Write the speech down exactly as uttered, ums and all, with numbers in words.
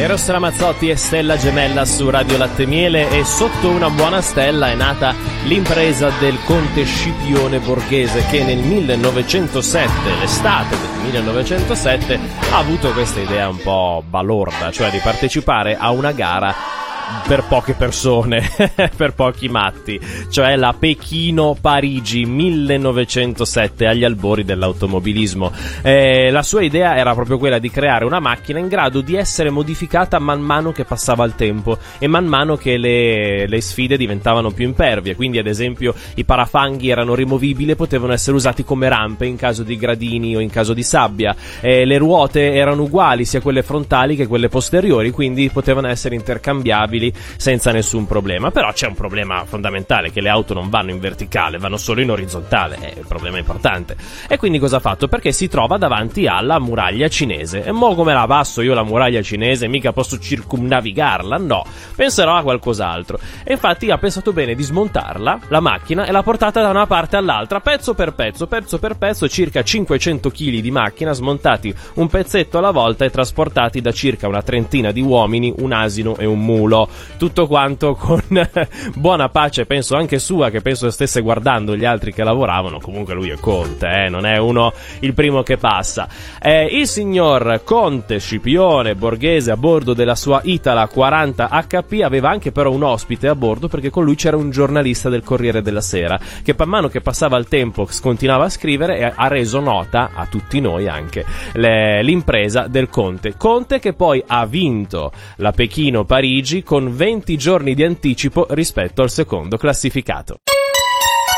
Eros Ramazzotti e Stella Gemella su Radio Latte Miele, e sotto una buona stella è nata l'impresa del conte Scipione Borghese, che nel millenovecentosette, l'estate del millenovecentosette, ha avuto questa idea un po' balorda, cioè di partecipare a una gara per poche persone, per pochi matti, cioè la Pechino-Parigi millenovecentosette, agli albori dell'automobilismo. Eh, la sua idea era proprio quella di creare una macchina in grado di essere modificata man mano che passava il tempo e man mano che le, le sfide diventavano più impervie. Quindi, ad esempio, i parafanghi erano rimovibili e potevano essere usati come rampe in caso di gradini o in caso di sabbia. Eh, le ruote erano uguali, sia quelle frontali che quelle posteriori, quindi potevano essere intercambiabili senza nessun problema. Però c'è un problema fondamentale, che le auto non vanno in verticale, vanno solo in orizzontale, è un problema importante. E quindi cosa ha fatto? Perché si trova davanti alla muraglia cinese, e mo come la passo io la muraglia cinese? Mica posso circumnavigarla, no, penserò a qualcos'altro. E infatti ha pensato bene di smontarla, la macchina, e l'ha portata da una parte all'altra, pezzo per pezzo, pezzo per pezzo, circa cinquecento chili di macchina, smontati un pezzetto alla volta e trasportati da circa una trentina di uomini, un asino e un mulo. Tutto quanto con buona pace, penso anche sua, che penso stesse guardando gli altri che lavoravano. Comunque lui è Conte, eh? Non è uno il primo che passa. Eh, il signor Conte Scipione Borghese, a bordo della sua Itala quaranta acca pi, aveva anche però un ospite a bordo, perché con lui c'era un giornalista del Corriere della Sera, che man mano che passava il tempo continuava a scrivere e ha reso nota a tutti noi anche le, l'impresa del Conte. Conte che poi ha vinto la Pechino-Parigi con venti giorni di anticipo rispetto al secondo classificato.